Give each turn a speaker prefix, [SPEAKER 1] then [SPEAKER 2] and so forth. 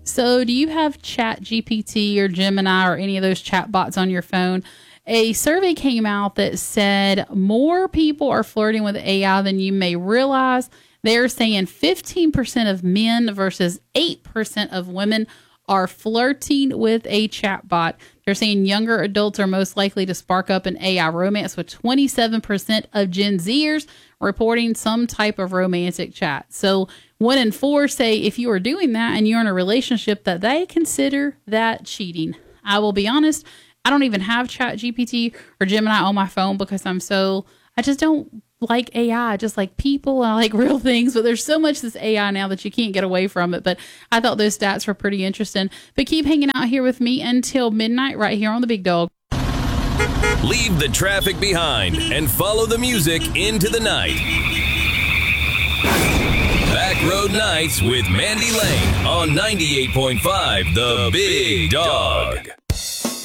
[SPEAKER 1] So do you have Chat GPT or Gemini or any of those chat bots on your phone? A survey came out that said more people are flirting with AI than you may realize. They're saying 15% of men versus 8% of women are flirting with a chatbot. They're saying younger adults are most likely to spark up an AI romance, with 27% of Gen Zers reporting some type of romantic chat. So 1 in 4 say if you are doing that and you're in a relationship, that they consider that cheating. I will be honest, I don't even have Chat GPT or Gemini on my phone because I just don't like AI. I just like people. I like real things, but there's so much this AI now that you can't get away from it. But I thought those stats were pretty interesting. But keep hanging out here with me until midnight right here on the Big Dog.
[SPEAKER 2] Leave the traffic behind and follow the music into the night. Back Road Nights with Mandy Lane on 98.5 The Big Dog.